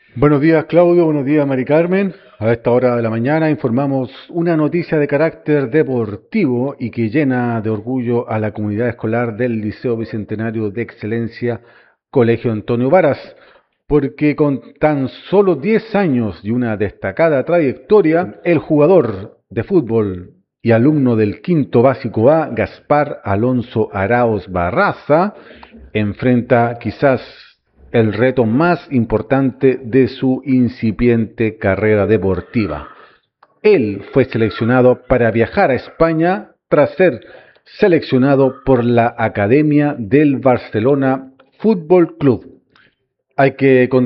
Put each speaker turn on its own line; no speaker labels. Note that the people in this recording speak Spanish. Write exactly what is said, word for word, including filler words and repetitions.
Buenos días, Claudio, buenos días, Mari Carmen. A esta hora de la mañana informamos una noticia de carácter deportivo y que llena de orgullo a la comunidad escolar del Liceo Bicentenario de Excelencia Colegio Antonio Varas, porque con tan solo diez años y una destacada trayectoria, el jugador de fútbol y alumno del quinto básico A, Gaspar Alonso Araos Barraza, enfrenta quizás el reto más importante de su incipiente carrera deportiva. Él fue seleccionado para viajar a España tras ser seleccionado por la Academia del Barcelona Fútbol Club. Hay que